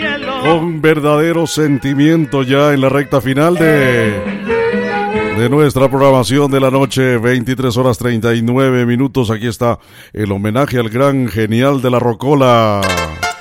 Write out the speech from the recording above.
con verdadero sentimiento ya en la recta final de nuestra programación de la noche, 23 horas 39 minutos. Aquí está el homenaje al gran genial de la rocola.